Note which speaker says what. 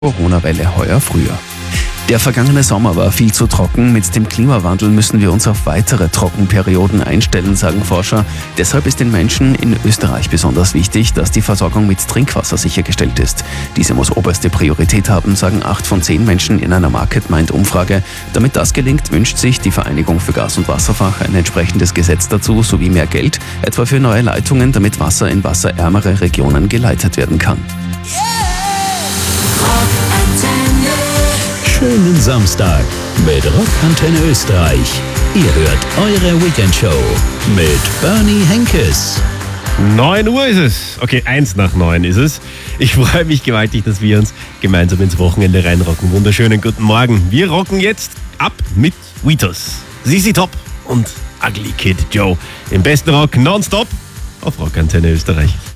Speaker 1: Corona-Welle heuer früher. Der vergangene Sommer war viel zu trocken. Mit dem Klimawandel müssen wir uns auf weitere Trockenperioden einstellen, sagen Forscher. Deshalb ist den Menschen in Österreich besonders wichtig, dass die Versorgung mit Trinkwasser sichergestellt ist. Diese muss oberste Priorität haben, sagen 8 von 10 Menschen in einer Market-Mind-Umfrage. Damit das gelingt, wünscht sich die Vereinigung für Gas- und Wasserfach ein entsprechendes Gesetz dazu sowie mehr Geld, etwa für neue Leitungen, damit Wasser in wasserärmere Regionen geleitet werden kann.
Speaker 2: Schönen Samstag mit Rockantenne Österreich. Ihr hört eure Weekendshow mit Bernie Henkes.
Speaker 3: 9 Uhr ist es. Okay, 1 nach 9 ist es. Ich freue mich gewaltig, dass wir uns gemeinsam ins Wochenende reinrocken. Wunderschönen guten Morgen. Wir rocken jetzt ab mit Vitos, ZZ Top und Ugly Kid Joe. Im besten Rock nonstop auf Rockantenne Österreich.